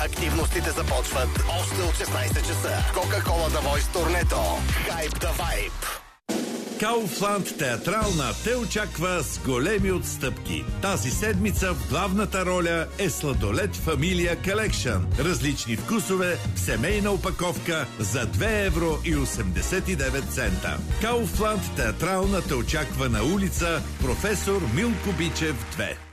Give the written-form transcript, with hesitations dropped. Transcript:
Активностите започват още от 16 часа. Кока-кола The Voice турнето. Hype the Vibe. Kaufland театрална те очаква с големи отстъпки. Тази седмица в главната роля е Сладолед Фамилия Collection. Различни вкусове в семейна опаковка за 2,89 евро. Kaufland театрална те очаква на улица Професор Милко Бичев 2.